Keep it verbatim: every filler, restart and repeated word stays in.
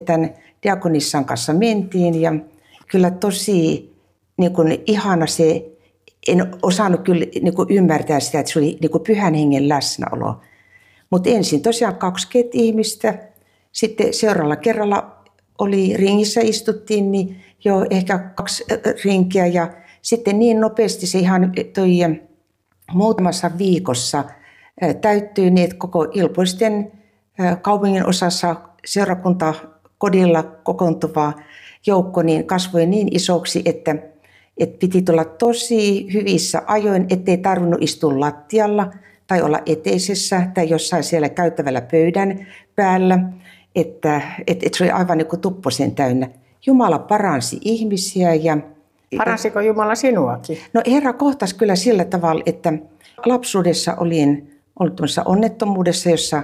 Tämän diakonissan kanssa mentiin ja kyllä tosi niin kuin ihana se, en osannut kyllä niin kuin ymmärtää sitä, että se oli niin kuin pyhän hengen läsnäolo. Mutta ensin tosiaan kaksikymmentä ihmistä, sitten seuraavalla kerralla oli ringissä istuttiin niin jo ehkä kaksi rinkiä ja sitten niin nopeasti se ihan toi muutamassa viikossa täyttyi niin, että koko Ilpoisten kaupungin osassa seurakuntakodilla kokoontuva joukko niin kasvoi niin isoksi, että, että piti tulla tosi hyvissä ajoin, ettei tarvinnut istua lattialla tai olla eteisessä tai jossain siellä käytävällä pöydän päällä, että, että, että se oli aivan niin kuin tupposen täynnä. Jumala paransi ihmisiä. Ja, Paransiko Jumala sinuakin? No Herra kohtasi kyllä sillä tavalla, että lapsuudessa olin ollut onnettomuudessa, jossa